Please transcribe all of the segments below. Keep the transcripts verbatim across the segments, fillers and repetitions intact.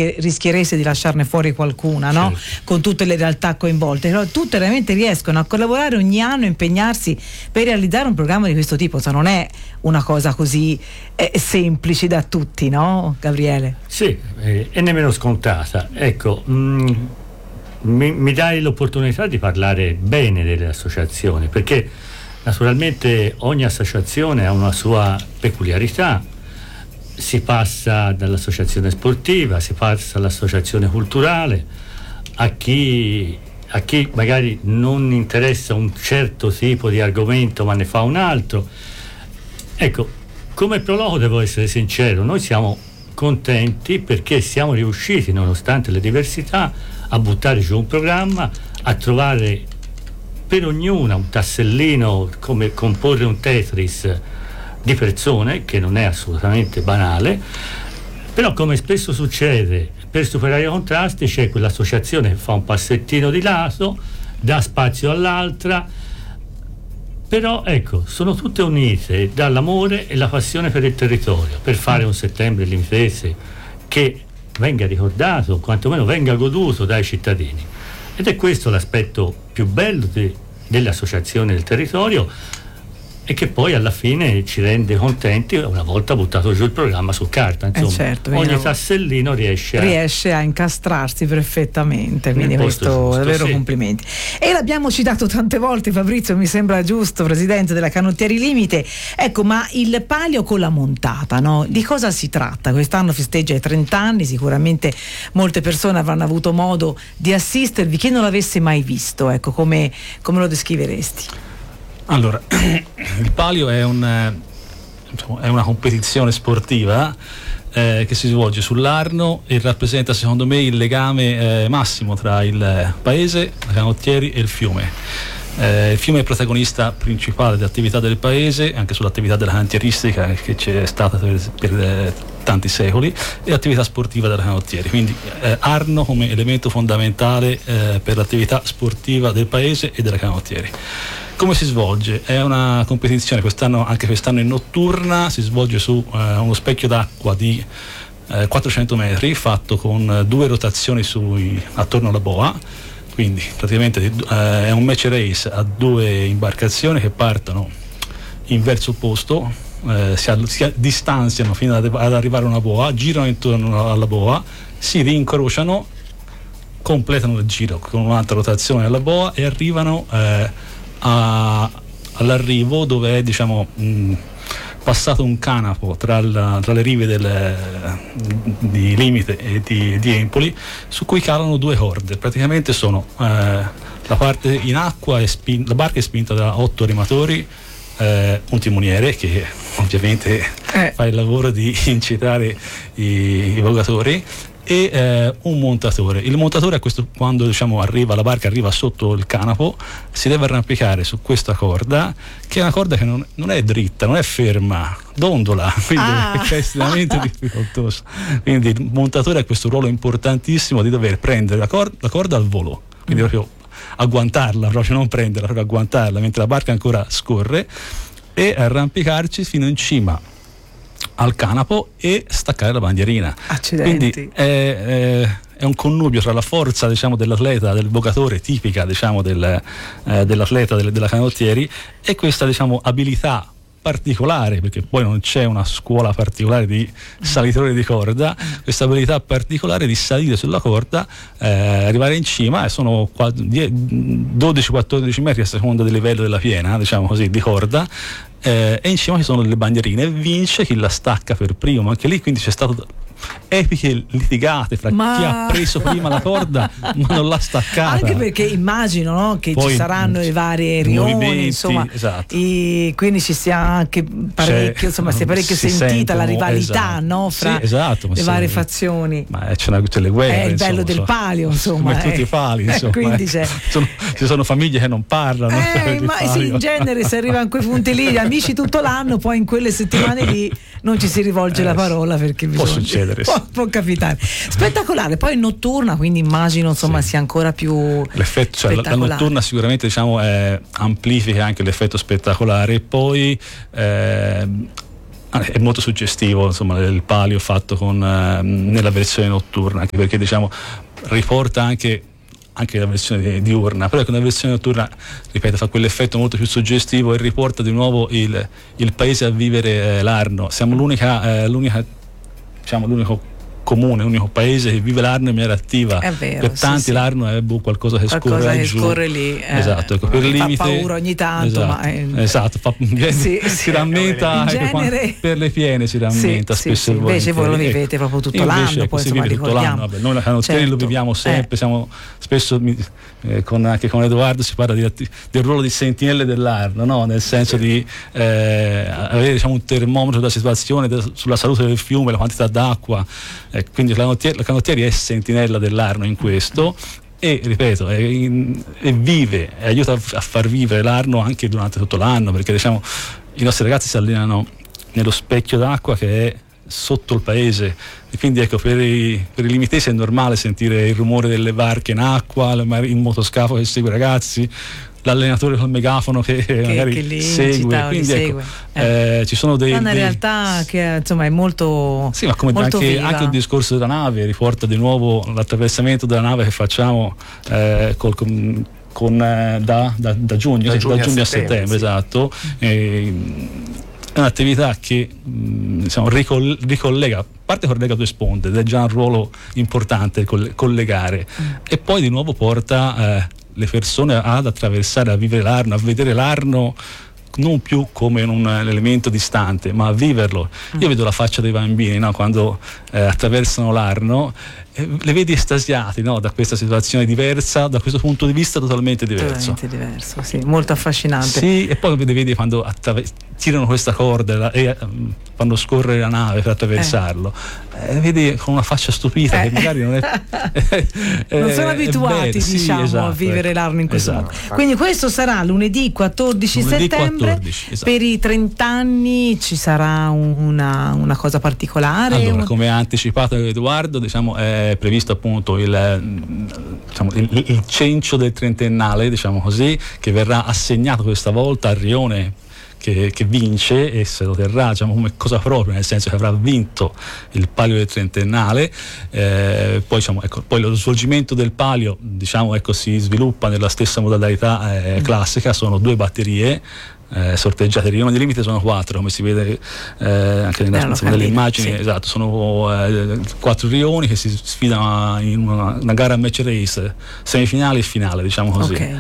perché rischiereste di lasciarne fuori qualcuna, no? Certo. Con tutte le realtà coinvolte, però tutte veramente riescono a collaborare ogni anno, impegnarsi per realizzare un programma di questo tipo. Cioè, non è una cosa così eh, semplice da tutti, no, Gabriele? Sì, eh, e nemmeno scontata. Ecco, mh, mi, mi dai l'opportunità di parlare bene delle associazioni, perché naturalmente ogni associazione ha una sua peculiarità. Si passa dall'associazione sportiva, si passa all'associazione culturale, a chi, a chi magari non interessa un certo tipo di argomento ma ne fa un altro. Ecco, come Proloco devo essere sincero, noi siamo contenti perché siamo riusciti, nonostante le diversità, a buttare giù un programma, a trovare per ognuna un tassellino, come comporre un Tetris di persone, che non è assolutamente banale. Però, come spesso succede, per superare i contrasti c'è quell'associazione che fa un passettino di lato, dà spazio all'altra, però ecco, sono tutte unite dall'amore e la passione per il territorio, per fare un settembre limitese che venga ricordato, quantomeno venga goduto dai cittadini. Ed è questo l'aspetto più bello di, delle associazioni del territorio, e che poi alla fine ci rende contenti una volta buttato giù il programma su carta. Insomma, eh certo, ogni no, tassellino riesce a... riesce a incastrarsi perfettamente, quindi questo giusto, davvero sì. Complimenti. E l'abbiamo citato tante volte, Fabrizio, mi sembra giusto, presidente della Canottieri Limite. Ecco, ma il palio con la montata, no? Di cosa si tratta? Quest'anno festeggia i trenta anni, sicuramente molte persone avranno avuto modo di assistervi. Chi non l'avesse mai visto, ecco, come, come lo descriveresti? Allora, il palio è, un, diciamo, è una competizione sportiva eh, che si svolge sull'Arno e rappresenta, secondo me, il legame eh, massimo tra il paese, la Canottieri e il fiume. Eh, il fiume è il protagonista principale dell'attività del paese, anche sull'attività della cantieristica che c'è stata per, per eh, tanti secoli, e l'attività sportiva della Canottieri. Quindi eh, Arno come elemento fondamentale eh, per l'attività sportiva del paese e della Canottieri. Come si svolge? È una competizione quest'anno, anche quest'anno in notturna, si svolge su eh, uno specchio d'acqua di eh, quattrocento metri, fatto con eh, due rotazioni sui, attorno alla boa. Quindi praticamente eh, è un match race a due imbarcazioni che partono in verso opposto, eh, si, si distanziano fino ad, ad arrivare a una boa, girano intorno alla boa, si rincrociano, completano il giro con un'altra rotazione alla boa e arrivano eh, A, all'arrivo, dove è, diciamo, mh, passato un canapo tra, il, tra le rive del, di Limite e di, di Empoli, su cui calano due corde. Praticamente sono eh, la parte in acqua è spin- la barca è spinta da otto rematori, eh, un timoniere che ovviamente eh. fa il lavoro di incitare i, i vogatori, e eh, un montatore. Il montatore, a questo, quando diciamo arriva, la barca arriva sotto il canapo, si deve arrampicare su questa corda, che è una corda che non, non è dritta, non è ferma, dondola, quindi ah. è estremamente difficoltoso. Quindi il montatore ha questo ruolo importantissimo di dover prendere la, cor- la corda al volo, quindi mm. proprio agguantarla, proprio non prenderla, proprio agguantarla mentre la barca ancora scorre, e arrampicarci fino in cima al canapo e staccare la bandierina. Accidenti. Quindi è, è, è un connubio tra la forza, diciamo, dell'atleta, del vogatore, tipica, diciamo, del, eh, dell'atleta del, della Canottieri, e questa, diciamo, abilità particolare, perché poi non c'è una scuola particolare di salitori di corda, questa abilità particolare di salire sulla corda, eh, arrivare in cima, e sono dodici quattordici metri a seconda del livello della piena, diciamo così, di corda, eh, e in cima ci sono delle bandierine, e vince chi la stacca per primo. Anche lì quindi c'è stato epiche litigate fra ma... chi ha preso prima la corda ma non l'ha staccata, anche perché immagino, no, che poi ci saranno i vari rioni, insomma, esatto. i, quindi ci sia anche parecchio, c'è, insomma, si è parecchio si sentita sentono, la rivalità, esatto. no, fra sì, esatto, le sì, varie fazioni, ma c'è una, c'è le guerre, è il insomma, bello del so, palio, insomma, come eh. tutti i pali, insomma, quindi eh. c'è. Sono, ci sono famiglie che non parlano, eh, ma sì, in genere si arriva a quei punti lì, amici tutto l'anno, poi in quelle settimane lì non ci si rivolge eh, la parola, perché può bisogna, succedere, può, può capitare. Spettacolare, poi notturna, quindi immagino, insomma, sì. sia ancora più l'effetto, cioè la, la notturna sicuramente, diciamo, eh, amplifica anche l'effetto spettacolare, e poi eh, è molto suggestivo, insomma, il palio fatto con, eh, nella versione notturna, anche perché diciamo riporta anche anche la versione diurna, però con la versione notturna, ripeto, fa quell'effetto molto più suggestivo e riporta di nuovo il, il paese a vivere eh, l'Arno. Siamo l'unica, eh, l'unica diciamo l'unico comune, l'unico paese che vive l'Arno in maniera attiva. È vero, per tanti sì, sì. l'Arno è qualcosa che qualcosa scorre che giù. scorre lì, eh, esatto, ecco, per fa limite, paura ogni tanto, esatto, ma è... esatto fa, viene, sì, si sì, rammenta, ecco, genere... quando, per le piene si rammenta sì, spesso sì, e sì. Invece voi lo volentieri. vivete proprio tutto Invece, l'anno, ecco, poi si insomma vive tutto ricordiamo. l'anno. Vabbè, noi la canottieri certo. lo viviamo sempre, eh. siamo spesso eh, con, anche con Edoardo si parla di, del ruolo di sentinelle dell'Arno, no? Nel senso di eh, avere, diciamo, un termometro della situazione, de, sulla salute del fiume, la quantità d'acqua, eh, quindi la canottieri, la canottieri è sentinella dell'Arno in questo e ripeto è in, e vive e aiuta a far vivere l'Arno anche durante tutto l'anno, perché diciamo i nostri ragazzi si allenano nello specchio d'acqua che è sotto il paese e quindi ecco per i, per i limitesi è normale sentire il rumore delle barche in acqua, il motoscafo che segue i ragazzi, l'allenatore col megafono che, che magari che li segue, incita, quindi li ecco, segue. Eh. Eh, ci sono dei, è una dei... realtà che insomma è molto sì, ma come molto anche, viva. anche il discorso della nave riporta di nuovo l'attraversamento della nave che facciamo eh, col, con, con eh, da, da, da giugno, da sì, giugno, da giugno a settembre, settembre sì. esatto. E, è un'attività che mh, diciamo, ricoll- ricollega, a parte collega due sponde ed è già un ruolo importante coll- collegare mm. e poi di nuovo porta eh, le persone ad attraversare, a vivere l'Arno, a vedere l'Arno non più come un elemento distante, ma a viverlo. Mm. Io vedo la faccia dei bambini, no? Quando eh, attraversano l'Arno, eh, le vedi estasiati, no? Da questa situazione diversa, da questo punto di vista totalmente diverso. Totalmente diverso, sì, molto affascinante. Sì, e poi le vedi quando attraver- tirano questa corda e um, fanno scorrere la nave per attraversarlo, eh. Eh, vedi con una faccia stupita eh. che magari non è, eh, non sono abituati, sì, diciamo, esatto, a vivere ecco. l'Arno in questo esatto. modo. Quindi questo sarà lunedì quattordici lunedì settembre. quattordici, esatto. Per i trenta anni ci sarà una, una cosa particolare? Allora, un... come ha anticipato Edoardo, diciamo, è previsto appunto il, diciamo, il, il cencio del trentennale, diciamo così, che verrà assegnato questa volta a Rione, Che, che vince e se lo terrà, diciamo, come cosa propria, nel senso che avrà vinto il palio del trentennale. Eh, poi, diciamo, ecco, poi lo svolgimento del palio, diciamo, ecco, si sviluppa nella stessa modalità eh, mm. classica, sono due batterie eh, sorteggiate. Il rione di limite sono quattro, come si vede eh, anche nella, insomma, nelle immagini, sì. Esatto, sono eh, quattro rioni che si sfidano in una, una gara a match race, semifinale e finale, diciamo così. Okay.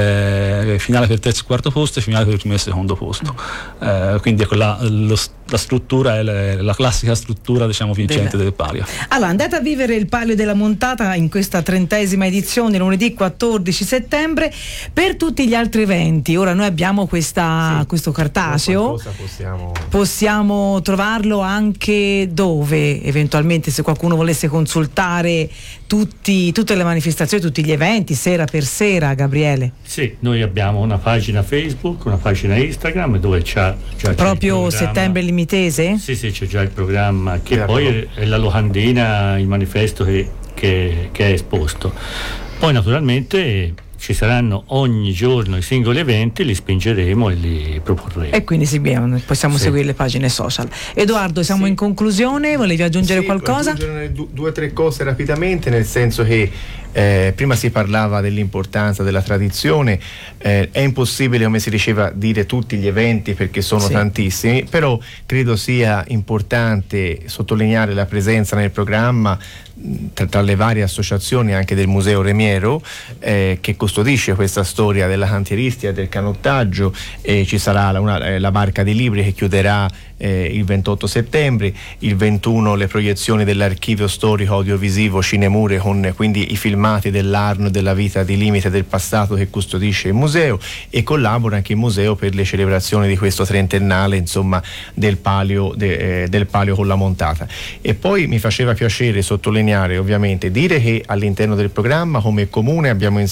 Eh, finale per il terzo e quarto posto e finale per il primo e secondo posto. Mm. Eh, quindi ecco, la, lo, la struttura è la, la classica struttura, diciamo, vincente Bene. del palio. Allora, andate a vivere il palio della Montata in questa trentesima edizione, lunedì quattordici settembre. Per tutti gli altri eventi, ora noi abbiamo questa Sì, questo cartaceo, possiamo... possiamo trovarlo anche dove eventualmente, se qualcuno volesse consultare tutti, tutte le manifestazioni, tutti gli eventi sera per sera. Gabriele? Sì, noi abbiamo una pagina Facebook, una pagina Instagram dove c'è già proprio c'è settembre limitese? Sì, sì, c'è già il programma che Certo. poi è, è la locandina, il manifesto che, che, che è esposto. Poi naturalmente ci saranno ogni giorno i singoli eventi, li spingeremo e li proporremo. E quindi sì, possiamo sì. seguire le pagine social. Edoardo, siamo sì. in conclusione, volevi aggiungere sì, qualcosa? Aggiungere due o tre cose rapidamente, nel senso che eh, prima si parlava dell'importanza della tradizione, eh, è impossibile, come si diceva, dire tutti gli eventi perché sono sì. tantissimi, però credo sia importante sottolineare la presenza nel programma Tra, tra le varie associazioni anche del Museo Remiero eh, che custodisce questa storia della cantieristica e del canottaggio, e ci sarà la, una, eh, la barca di libri che chiuderà eh, il ventotto settembre, il ventuno le proiezioni dell'archivio storico audiovisivo Cinemure con quindi i filmati dell'Arno e della vita di limite del passato che custodisce il museo, e collabora anche il museo per le celebrazioni di questo trentennale, insomma, del palio, de, eh, del palio con la Montata. E poi mi faceva piacere sottolineare, ovviamente, dire che all'interno del programma come comune abbiamo inserito anche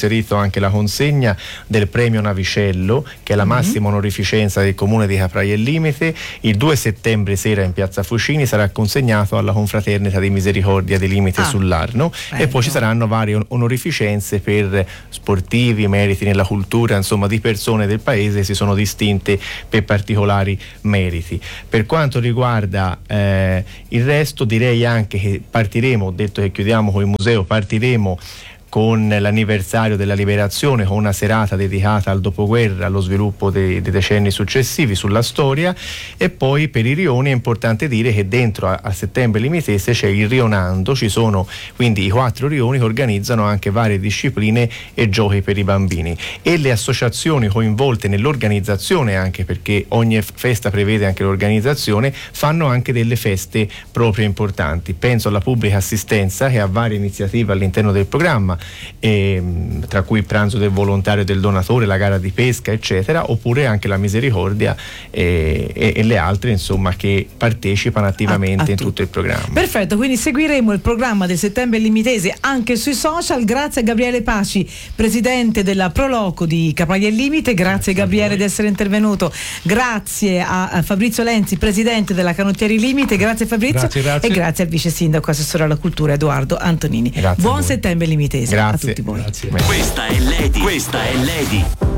anche la consegna del premio Navicello, che è la mm-hmm. massima onorificenza del comune di Capraia e Limite. Il due settembre sera in piazza Fucini sarà consegnato alla Confraternita di Misericordia di Limite ah, sull'Arno bello. E poi ci saranno varie onorificenze per sportivi, meriti nella cultura, insomma di persone del paese che si sono distinte per particolari meriti. Per quanto riguarda eh, il resto, direi anche che partiremo, ho detto che chiudiamo con il museo, partiremo con l'anniversario della liberazione, con una serata dedicata al dopoguerra, allo sviluppo dei, dei decenni successivi, sulla storia. E poi per i rioni è importante dire che dentro a, a Settembre Limitese c'è il Rionando, ci sono quindi i quattro rioni che organizzano anche varie discipline e giochi per i bambini, e le associazioni coinvolte nell'organizzazione, anche perché ogni festa prevede anche l'organizzazione, fanno anche delle feste proprio importanti. Penso alla pubblica assistenza, che ha varie iniziative all'interno del programma, E, tra cui il pranzo del volontario e del donatore, la gara di pesca eccetera, oppure anche la Misericordia e, e, e le altre insomma che partecipano attivamente a, a in tutto il programma. Perfetto, quindi seguiremo il programma del Settembre Limitese anche sui social. Grazie a Gabriele Paci, presidente della Proloco di Capraia e Limite, grazie, grazie Gabriele di essere intervenuto, grazie a, a Fabrizio Lenzi, presidente della Canottieri Limite, grazie Fabrizio, grazie, grazie. E grazie al vice sindaco assessore alla cultura Edoardo Antonini. Grazie. Buon Settembre Limitese. Grazie a tutti voi. Grazie. Questa è Lady. Questa è Lady.